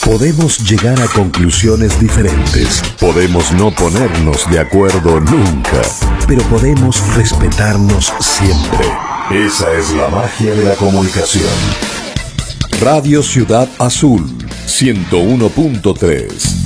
Podemos llegar a conclusiones diferentes, podemos no ponernos de acuerdo nunca, pero podemos respetarnos siempre. Esa es la magia de la comunicación. Radio Ciudad Azul, 101.3.